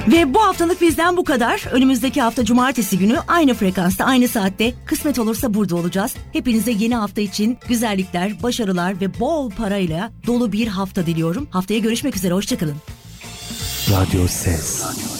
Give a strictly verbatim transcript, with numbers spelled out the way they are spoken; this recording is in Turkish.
Ve bu haftalık bizden bu kadar. Önümüzdeki hafta cumartesi günü aynı frekansta, aynı saatte kısmet olursa burada olacağız. Hepinize yeni hafta için güzellikler, başarılar ve bol parayla dolu bir hafta diliyorum. Haftaya görüşmek üzere, hoşçakalın. Radyo Ses.